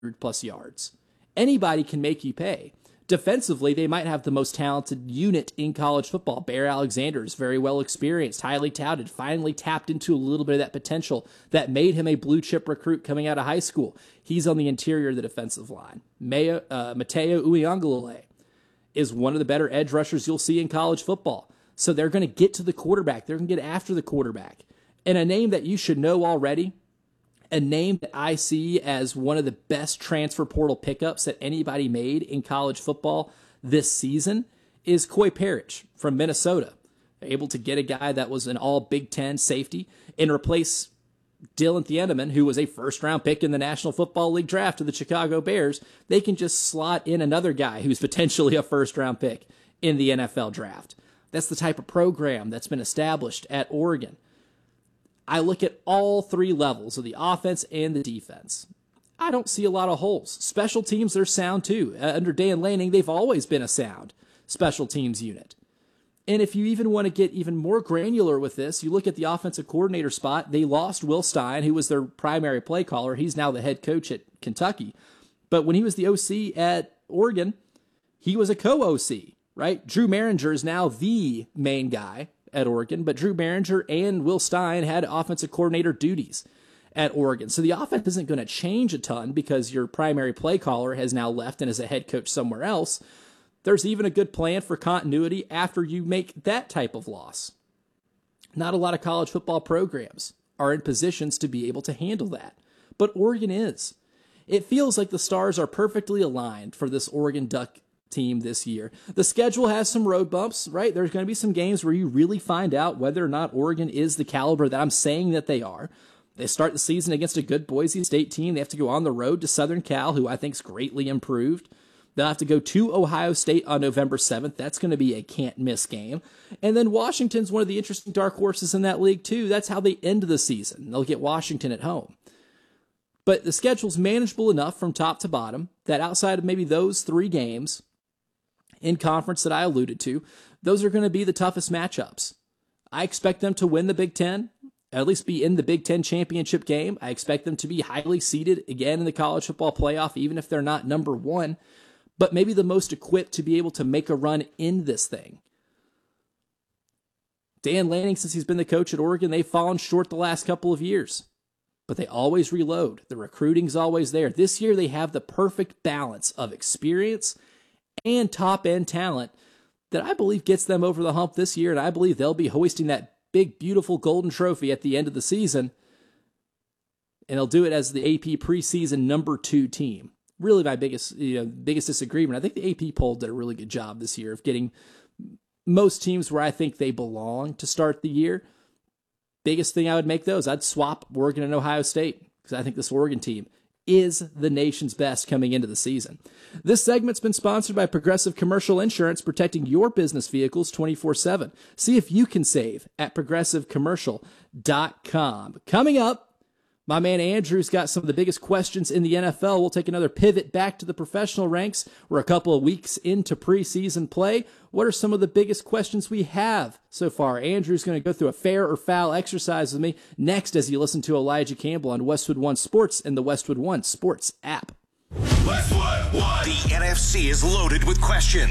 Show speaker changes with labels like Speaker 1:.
Speaker 1: plus yards. Anybody can make you pay. Defensively, they might have the most talented unit in college football. Bear Alexander is very well experienced, highly touted, finally tapped into a little bit of that potential that made him a blue-chip recruit coming out of high school. He's on the interior of the defensive line. Mateo Uiagalelei is one of the better edge rushers you'll see in college football. So they're going to get to the quarterback. They're going to get after the quarterback. And a name that you should know already, a name that I see as one of the best transfer portal pickups that anybody made in college football this season, is Coy Parrish from Minnesota. They're able to get a guy that was an all Big Ten safety and replace Dylan Thieneman, who was a first-round pick in the National Football League draft of the Chicago Bears. They can just slot in another guy who's potentially a first-round pick in the NFL draft. That's the type of program that's been established at Oregon. I look at all three levels of the offense and the defense. I don't see a lot of holes. Special teams, they're sound too. Under Dan Lanning, they've always been a sound special teams unit. And if you even want to get even more granular with this, you look at the offensive coordinator spot. They lost Will Stein, who was their primary play caller. He's now the head coach at Kentucky. But when he was the OC at Oregon, he was a co-OC, right? Drew Maringer is now the main guy at Oregon, but Drew Maringer and Will Stein had offensive coordinator duties at Oregon. So the offense isn't going to change a ton because your primary play caller has now left and is a head coach somewhere else. There's even a good plan for continuity after you make that type of loss. Not a lot of college football programs are in positions to be able to handle that, but Oregon is. It feels like the stars are perfectly aligned for this Oregon Duck team this year. The schedule has some road bumps, right? There's going to be some games where you really find out whether or not Oregon is the caliber that I'm saying that they are. They start the season against a good Boise State team. They have to go on the road to Southern Cal, who I think is greatly improved. They'll have to go to Ohio State on November 7th. That's going to be a can't-miss game. And then Washington's one of the interesting dark horses in that league, too. That's how they end the season. They'll get Washington at home. But the schedule's manageable enough from top to bottom that outside of maybe those three games in conference that I alluded to, those are going to be the toughest matchups. I expect them to win the Big Ten, at least be in the Big Ten championship game. I expect them to be highly seeded again in the college football playoff, even if they're not number one, but maybe the most equipped to be able to make a run in this thing. Dan Lanning, since he's been the coach at Oregon, they've fallen short the last couple of years, but they always reload. The recruiting's always there. This year they have the perfect balance of experience and top-end talent that I believe gets them over the hump this year, and I believe they'll be hoisting that big, beautiful golden trophy at the end of the season, and they'll do it as the AP preseason number 2 team. Really my biggest disagreement. I think the AP poll did a really good job this year of getting most teams where I think they belong to start the year. Biggest thing I would make those, I'd swap Oregon and Ohio State because I think this Oregon team is the nation's best coming into the season. This segment's been sponsored by Progressive Commercial Insurance, protecting your business vehicles 24/7. See if you can save at progressivecommercial.com. Coming up, my man Andrew's got some of the biggest questions in the NFL. We'll take another pivot back to the professional ranks. We're a couple of weeks into preseason play. What are some of the biggest questions we have so far? Andrew's going to go through a fair or foul exercise with me next as you listen to Elijah Campbell on Westwood One Sports and the Westwood One Sports app.
Speaker 2: Westwood One. The NFC is loaded with questions.